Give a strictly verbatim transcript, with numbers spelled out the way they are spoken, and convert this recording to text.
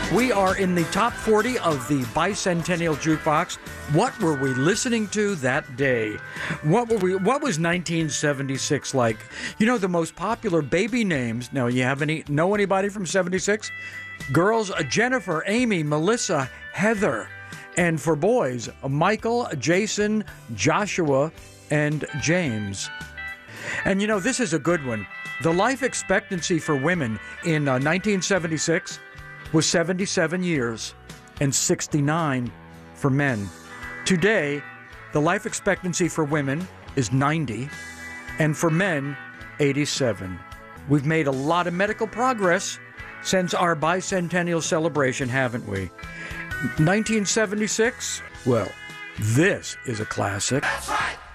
We are in the top forty of the Bicentennial Jukebox. What were we listening to that day? What were we? What was nineteen seventy-six like? You know, the most popular baby names. Now, you have any? Know anybody from seventy-six? Girls: Jennifer, Amy, Melissa, Heather, and for boys: Michael, Jason, Joshua, and James. And you know, this is a good one. The life expectancy for women in uh, nineteen seventy-six was seventy-seven years and sixty-nine for men. Today, the life expectancy for women is ninety and for men, eighty-seven. We've made a lot of medical progress since our bicentennial celebration, haven't we? nineteen seventy-six? Well, this is a classic. That's right.